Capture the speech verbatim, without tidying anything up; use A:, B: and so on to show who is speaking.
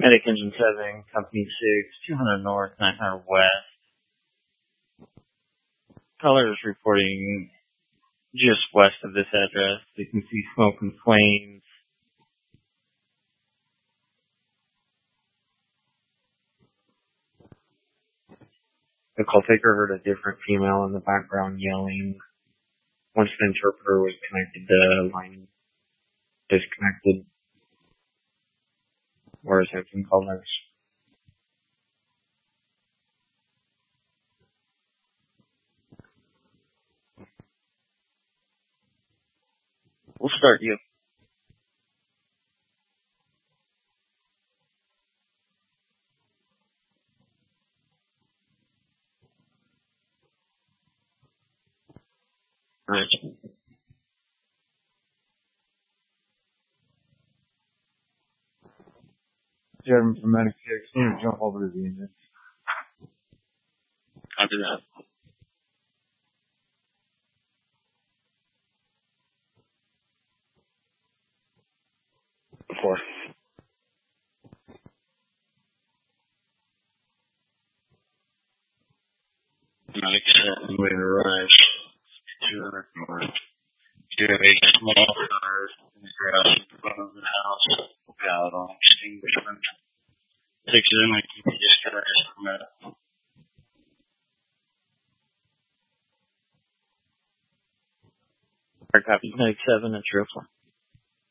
A: Medic Engine seven, Company six, two hundred north, nine hundred west. Caller is reporting just west of this address. You can see smoke and flames. The call taker heard a different female in the background yelling. Once the interpreter was connected, the line disconnected. Where is everything called next? We'll start you. All right.
B: Jeremy from Medic six, you need to jump over to the unit.
A: I'll do that. Before. Medic seven, we arrived. two hundred north. Do a small fire in the grass in front of the house. Out on extinguishment. Six in, I keep you just curious for a minute. Hard copy. Medic seven, it's your floor.